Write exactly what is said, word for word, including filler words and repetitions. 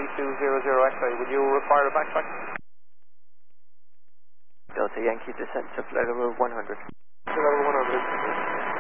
three two zero zero X-ray. Would you require a backtrack? Delta Yankee descent to flight level one hundred. To level one hundred.